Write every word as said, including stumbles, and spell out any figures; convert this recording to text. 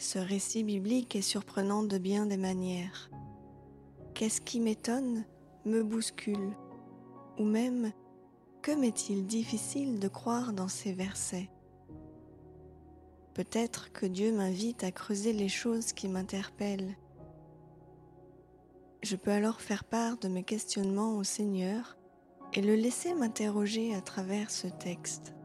Ce récit biblique est surprenant de bien des manières. Qu'est-ce qui m'étonne, me bouscule, ou même, que m'est-il difficile de croire dans ces versets? Peut-être que Dieu m'invite à creuser les choses qui m'interpellent. Je peux alors faire part de mes questionnements au Seigneur et le laisser m'interroger à travers ce texte.